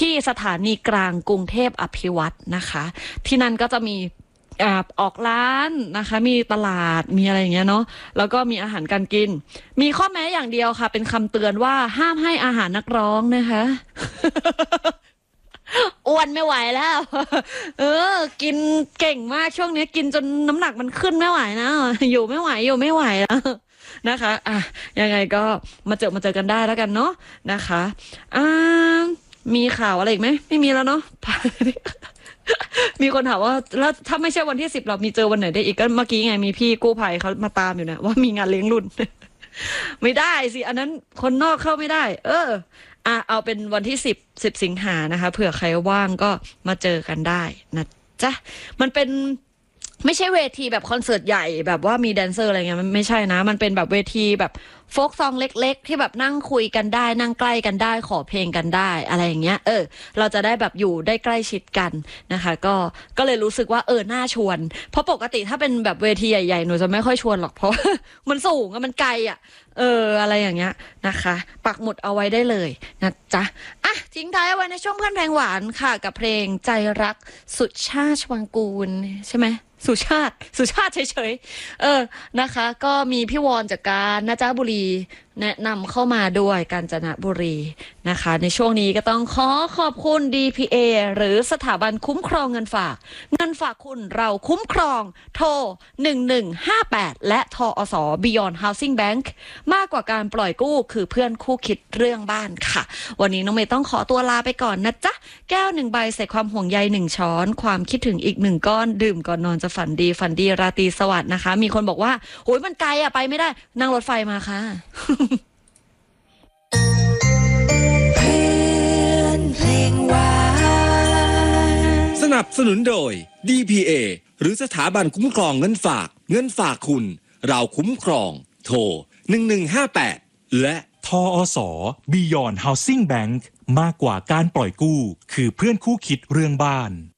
ที่สถานีกลางกรุงเทพอภิวัตรนะคะที่นั่นก็จะมีออกร้านนะคะมีตลาดมีอะไรอย่างเงี้ยเนาะแล้วก็มีอาหารการกินมีข้อแม้อย่างเดียวค่ะเป็นคำเตือนว่าห้ามให้อาหารนักร้องนะคะ อ้วนไม่ไหวแล้วกินเก่งมากช่วงนี้กินจนน้ำหนักมันขึ้นไม่ไหวนะอยู่ไม่ไหวแล้วนะคะยังไงก็มาเจอกันได้แล้วกันเนาะนะคะมีข่าวอะไรอีกไหมไม่มีแล้วเนาะ มีคนถามว่าแล้วถ้าไม่ใช่วันที่10เรามีเจอวันไหนได้อีกก็เมื่อกี้ไงมีพี่กู้ภัยเขามาตามอยู่นะว่ามีงานเลี้ยงรุ่น ไม่ได้สิอันนั้นคนนอกเข้าไม่ได้เอาเป็นวันที่10สิงหานะคะเผื่อใครว่างก็มาเจอกันได้นะจ๊ะมันเป็นไม่ใช่เวทีแบบคอนเสิร์ตใหญ่แบบว่ามีแดนเซอร์อะไรเงี้ยมันไม่ใช่นะมันเป็นแบบเวทีแบบโฟกซองเล็กๆที่แบบนั่งคุยกันได้นั่งใกล้กันได้ขอเพลงกันได้อะไรอย่างเงี้ยเราจะได้แบบอยู่ได้ใกล้ชิดกันนะคะก็เลยรู้สึกว่าน่าชวนเพราะปกติถ้าเป็นแบบเวทีใหญ่ๆหนูจะไม่ค่อยชวนหรอกเพราะ มันสูงมันไกลอะไรอย่างเงี้ยนะคะปักหมุดเอาไว้ได้เลยนะจ๊ะทิ้งท้ายเอาไว้ในช่วงเพื่อนเพลงหวานค่ะกับเพลงใจรักสุชาติชวังกูลใช่ไหมสุชาติเฉยๆนะคะก็มีพี่วอนจากกาญจนบุรีแนะนำเข้ามาด้วยกาญจนบุรีนะคะในช่วงนี้ก็ต้องขอบคุณ DPA หรือสถาบันคุ้มครองเงินฝากคุณเราคุ้มครองโทร1158และทอส Beyond Housing Bank มากกว่าการปล่อยกู้คือเพื่อนคู่คิดเรื่องบ้านค่ะวันนี้น้องเมย์ต้องขอตัวลาไปก่อนนะจ๊ะแก้ว1 ใบใส่ความห่วงใย1 ช้อนความคิดถึงอีก1 ก้อนดื่มก่อนนอนจะฝันดีราตรีสวัสดิ์นะคะมีคนบอกว่าโหยมันไกลไปไม่ได้นั่งรถไฟมาค่ะสนับสนุนโดย DPA หรือสถาบันคุ้มครองเงินฝากคุณเราคุ้มครองโทร1158และทอส Beyond Housing Bank มากกว่าการปล่อยกู้คือเพื่อนคู่คิดเรื่องบ้าน